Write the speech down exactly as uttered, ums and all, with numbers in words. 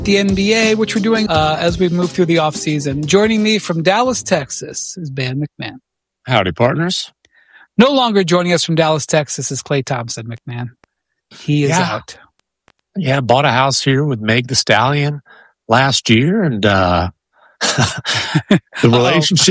the N B A, which we're doing uh, as we move through the offseason. Joining me from Dallas, Texas is Ben McMahon. Howdy, partners. No longer joining us from Dallas, Texas is Klay Thompson McMahon. He is yeah. out. Yeah, bought a house here with Meg the Stallion last year, and uh, the relationship